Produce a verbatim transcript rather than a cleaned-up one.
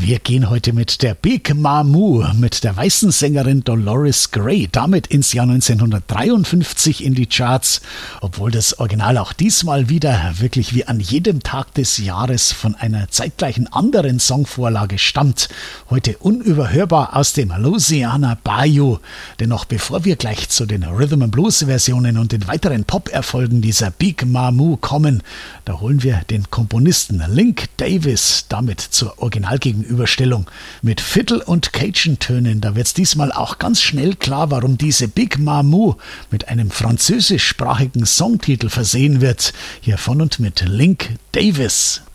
Wir gehen heute mit der Big Mamu, mit der weißen Sängerin Dolores Gray, damit ins Jahr neunzehnhundertdreiundfünfzig in die Charts, obwohl das Original auch diesmal wieder wirklich wie an jedem Tag des Jahres von einer zeitgleichen anderen Songvorlage stammt. Heute unüberhörbar aus dem Louisiana Bayou. Dennoch, bevor wir gleich zu den Rhythm and Blues Versionen und den weiteren Pop-Erfolgen dieser Big Mamu kommen, da holen wir den Komponisten Link Davis damit zur Originalgegenüberstellung. Mit Fiddle- und Cajun-Tönen, da wird's diesmal auch ganz schnell klar, warum diese Big Mamu mit einem französischsprachigen Songtitel versehen wird. Hier von und mit Link Davis.